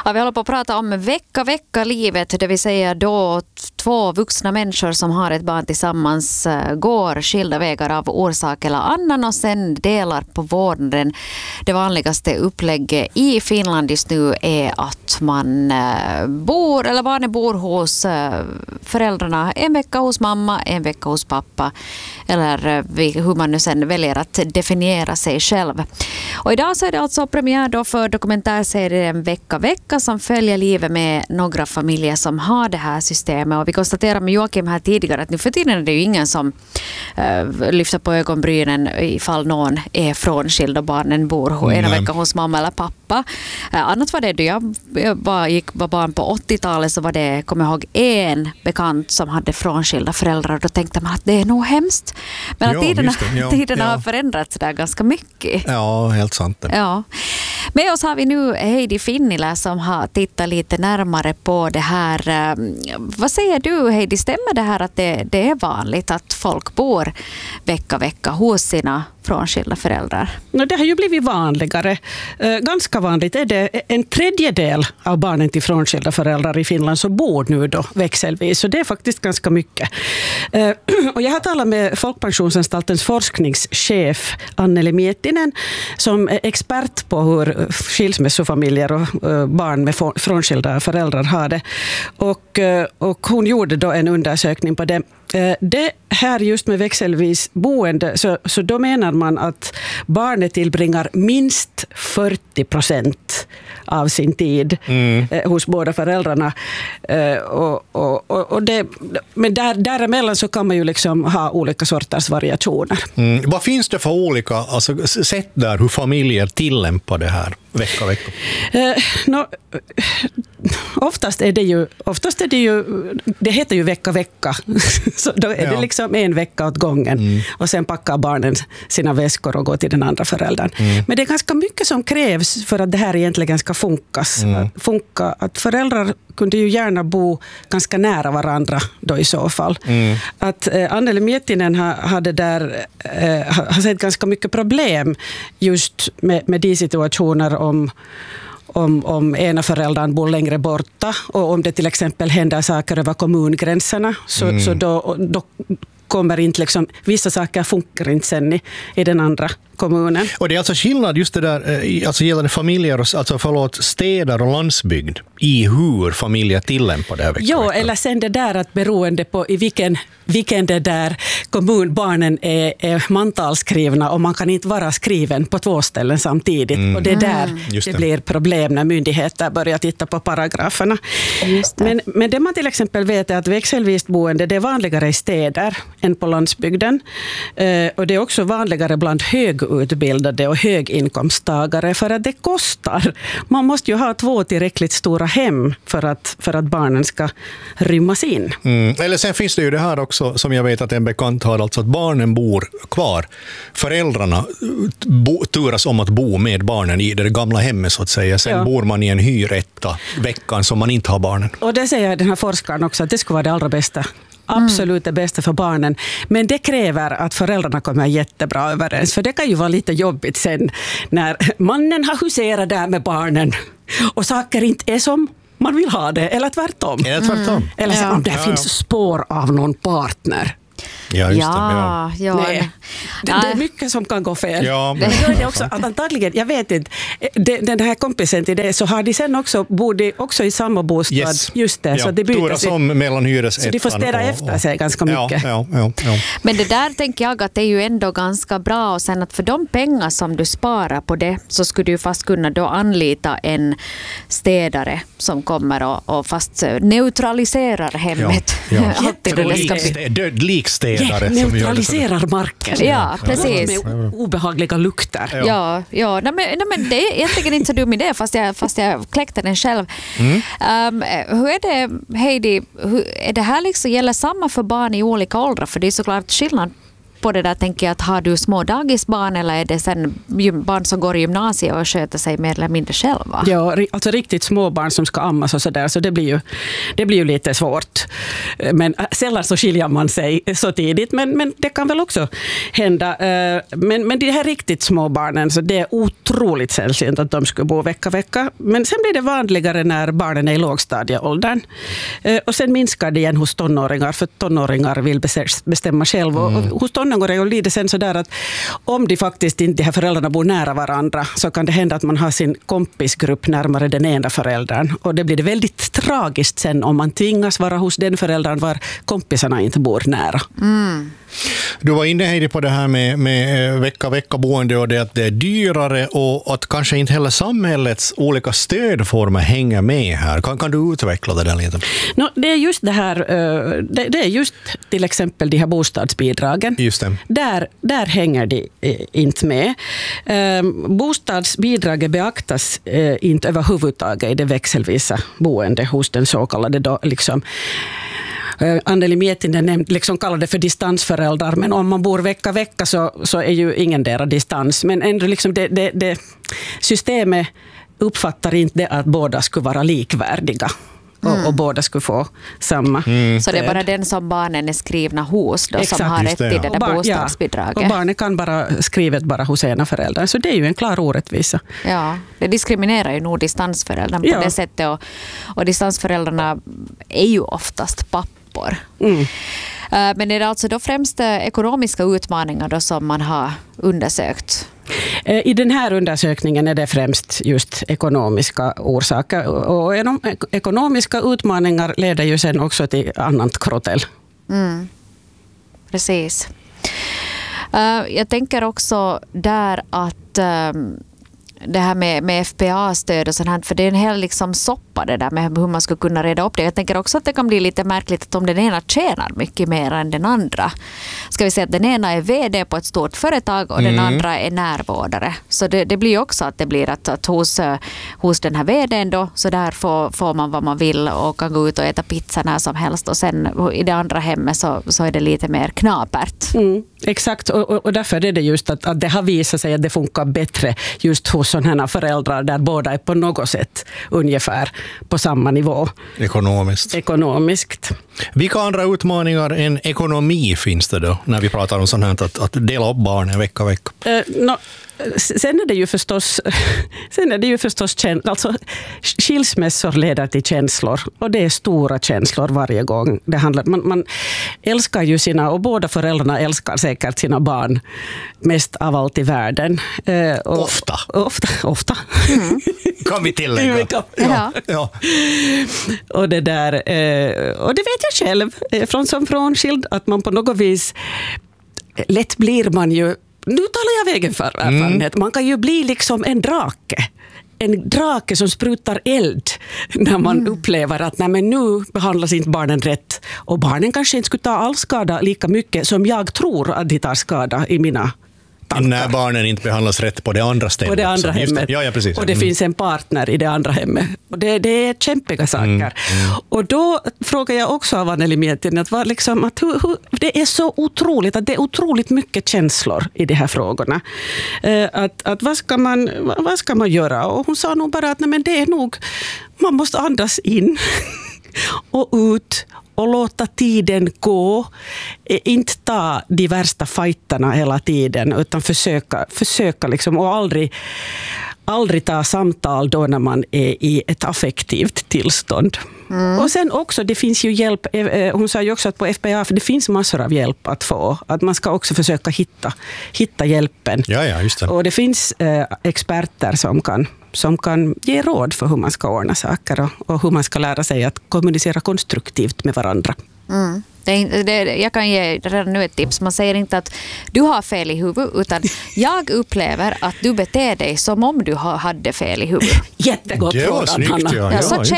Ja, vi håller på att prata om vecka-livet, det vill säga då två vuxna människor som har ett barn tillsammans går skilda vägar av orsak eller annan och sen delar på vårdnaden. Det vanligaste upplägget i Finland just nu är att barnen bor hos föräldrarna en vecka hos mamma, en vecka hos pappa, eller hur man nu sen väljer att definiera sig själv. Och idag så är det alltså premiär då för dokumentärserien Vecka som följer livet med några familjer som har det här systemet. Och vi konstaterar med Joakim här tidigare att nu för tiden är det ju ingen som lyfter på ögonbrynen ifall någon är frånskild och barnen bor ena veckan hos mamma eller pappa. Annat var det då jag var barn på 80-talet, så var det, kommer jag ihåg, en bekant som hade frånskilda föräldrar, och då tänkte man att det är nog hemskt. Men att tiderna har förändrats där ganska mycket. Ja, helt sant. Ja. Med oss har vi nu Heidi Finnilä som har tittat lite närmare på det här. Vad säger du, Heidi, stämmer det här att det är vanligt att folk bor vecka hos sina frånskilda föräldrar? Det har ju blivit vanligare. Ganska vanligt är det en tredjedel av barnen till frånskilda föräldrar i Finland som bor nu då växelvis. Så det är faktiskt ganska mycket. Och jag har talat med Folkpensionsanstaltens forskningschef Anneli Miettinen som är expert på hur skilsmässofamiljer och barn med frånskilda föräldrar har det. Och hon gjorde då en undersökning på det. Det här just med växelvis boende, så då menar man att barnet tillbringar minst 40% av sin tid hos båda föräldrarna. Men däremellan så kan man ju liksom ha olika sorters variationer. Vad finns det för olika sätt där hur familjer tillämpar det här vecka? Oftast är det ju, det heter ju vecka. Så då är det liksom en vecka åt gången. Och sen packar barnen sina väskor och går till den andra föräldern. Men det är ganska mycket som krävs för att det här egentligen ska funka. Att föräldrar kunde ju gärna bo ganska nära varandra då i så fall. Att Anneli Miettinen har sett ganska mycket problem just med de situationer om ena föräldern bor längre borta, och om det till exempel händer saker över kommungränserna så då kommer inte liksom, vissa saker funkar inte sen i den andra kommunen. Och det är alltså skillnad just det där, alltså gällande familjer, städer och landsbygd i hur familjer tillämpar det här veckan. Jo, eller sen det där att beroende på i vilken det där kommun barnen är mantalsskrivna, och man kan inte vara skriven på 2 ställen samtidigt. Och det är där det blir problem när myndigheter börjar titta på paragraferna. Men det man till exempel vet är att växelvist boende, det är vanligare i städer än på landsbygden. Och det är också vanligare bland högutbildade och höginkomsttagare, för att det kostar. Man måste ju ha 2 tillräckligt stora hem för att barnen ska rymmas in. Eller sen finns det ju det här också som jag vet att en bekant har, alltså att barnen bor kvar. Föräldrarna turas om att bo med barnen i det gamla hemmet så att säga. Sen bor man i en hyretta veckan som man inte har barnen. Och det säger den här forskaren också, att det skulle vara det allra bästa. Absolut det bästa för barnen. Men det kräver att föräldrarna kommer jättebra överens. För det kan ju vara lite jobbigt sen när mannen har huserat där med barnen och saker inte är som man vill ha det. Eller tvärtom. Eller så, om det finns spår av någon partner. Ja, just det. Nej. Det är mycket som kan gå fel. Men då är det också att antagligen, jag vet inte, den här kompisen till det, så har de sen också bodde också i samma bostad. Just det, så det byter sig om mellan hyresettan. Så de får städa efter sig ganska mycket. Men det där tänker jag att det är ju ändå ganska bra, och sen att för de pengar som du sparar på det, så skulle du fast kunna då anlita en städare som kommer och fast neutraliserar hemmet. Likstädare. Neutraliserar marken. Ja, precis. Med obehagliga lukter. Nej, men det är egentligen inte så dum idé, fast jag kläckte den själv. Hur är det, Heidi, är det här liksom gäller samma för barn i olika åldrar? För det är såklart skillnad på det där, tänker jag, att har du små dagisbarn eller är det sen barn som går i gymnasiet och sköter sig mer eller mindre själva? Ja, alltså riktigt små barn som ska ammas och sådär, så det blir ju lite svårt. Men sällan så skiljer man sig så tidigt, men det kan väl också hända. Men de här riktigt små barnen, så det är otroligt sällsynt att de skulle bo vecka. Men sen blir det vanligare när barnen är i lågstadieåldern. Och sen minskar det igen hos tonåringar, för tonåringar vill bestämma själv. Och hos tonåringar blir det sen så där att om de faktiskt inte, de här föräldrarna bor nära varandra, så kan det hända att man har sin kompisgrupp närmare den ena föräldern. Och det blir det väldigt tragiskt sen om man tvingas vara hos den föräldern var kompisarna inte bor nära. Du var inne, Heidi, på det här med vecka boende och det att det är dyrare och att kanske inte heller samhällets olika stödformer hänger med här. Kan du utveckla det där lite? No, det är just det här, det är just till exempel de här bostadsbidragen. Just det. Där hänger de inte med. Bostadsbidraget beaktas inte överhuvudtaget i det växelvisa boende hos den så kallade då, liksom, Anneli Miettinen liksom kallar det för distansföräldrar, men om man bor vecka så är ju ingen där distans. Men ändå liksom det systemet uppfattar inte att båda skulle vara likvärdiga. Och båda skulle få samma. Så det är bara den som barnen är skrivna hos då, som har rätt till det där bostadsbidraget. Och barnen kan bara skrivet bara hos ena föräldern. Så det är ju en klar orättvisa. Ja, det diskriminerar ju nog distansföräldern på det sättet. Och distansföräldrarna är ju oftast pappor. Men är det alltså då främst ekonomiska utmaningar då som man har undersökt? I den här undersökningen är det främst just ekonomiska orsaker. Och ekonomiska utmaningar leder ju sen också till annat krottel. Precis. Jag tänker också där att det här med FPA-stöd och sånt här, för det är en hel liksom soppa det där med hur man ska kunna reda upp det. Jag tänker också att det kan bli lite märkligt att om den ena tjänar mycket mer än den andra. Ska vi säga att den ena är vd på ett stort företag och den andra är närvårdare. Så det blir också att det blir att hos den här vdn då, så där får man vad man vill och kan gå ut och äta pizza när som helst, och sen i det andra hemmet så är det lite mer knapert. Exakt, och därför är det just att det har visat sig att det funkar bättre just hos sådana här föräldrar där båda är på något sätt ungefär på samma nivå. Ekonomiskt. Vilka andra utmaningar än ekonomi finns det då när vi pratar om sånt här att dela upp barnen vecka? Sen är det ju förstås alltså, skilsmässor leder till känslor, och det är stora känslor varje gång. Det handlar, man älskar ju och båda föräldrarna älskar säkert sina barn mest av allt i världen. Ofta. Kan vi tillägga. Ja. Och det där, och det vet jag själv som frånskild, att man på något vis lätt blir man ju. Nu talar jag av egen erfarenhet. Man kan ju bli liksom en drake som sprutar eld när man upplever att men nu behandlas inte barnen rätt. Och barnen kanske inte skulle ta all skada lika mycket som jag tror att de tar skada i mina tankar. När barnen inte behandlas rätt på det andra stället. På det andra hemmet. Ja, precis. Och det finns en partner i det andra hemmet. Och det är kämpiga saker. Och då frågar jag också av Anneli Miettinen att det är så otroligt, att det är otroligt mycket känslor i de här frågorna. Att vad ska man göra? Och hon sa nog bara att men det är nog, man måste andas in och ut och låta tiden gå. Inte ta de värsta fighterna hela tiden, utan försöka liksom, och aldrig ta samtal då när man är i ett affektivt tillstånd. Och sen också, det finns ju hjälp, hon sa ju också att på FPA, för det finns massor av hjälp att få, att man ska också försöka hitta hjälpen. Ja, just det. Och det finns experter som kan ge råd för hur man ska ordna saker och hur man ska lära sig att kommunicera konstruktivt med varandra. Jag kan ge redan nu ett tips. Man säger inte att du har fel i huvudet, utan jag upplever att du beter dig som om du hade fel i huvudet. Jättegott råd, Hanna. Så